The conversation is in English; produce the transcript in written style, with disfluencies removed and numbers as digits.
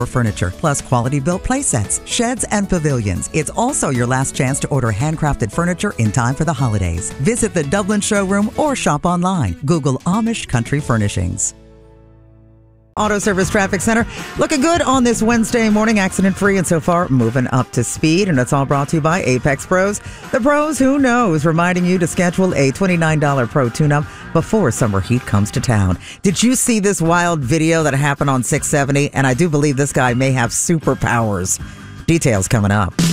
furniture, plus quality-built play sets, sheds, and pavilions. It's also your last chance to order handcrafted furniture in time for the holidays. Visit the Dublin showroom or shop online. Google Amish Country Furnishings. Auto Service Traffic Center looking good on this Wednesday morning, accident-free and so far moving up to speed. And it's all brought to you by Apex Pros. The pros who knows, reminding you to schedule a $29 pro tune-up before summer heat comes to town. Did you see this wild video that happened on 670? And I do believe this guy may have superpowers. Details coming up.